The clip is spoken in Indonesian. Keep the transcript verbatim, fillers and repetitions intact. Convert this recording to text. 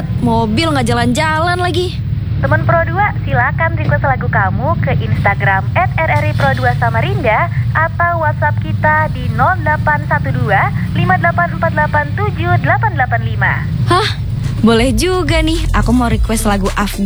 banget, mobil nggak jalan-jalan lagi. Teman Pro dua, silakan request lagu kamu ke Instagram et r r i pro dua Samarinda atau WhatsApp kita di nol delapan satu dua lima delapan empat delapan tujuh delapan delapan lima. Hah? Boleh juga nih, aku mau request lagu Afgan.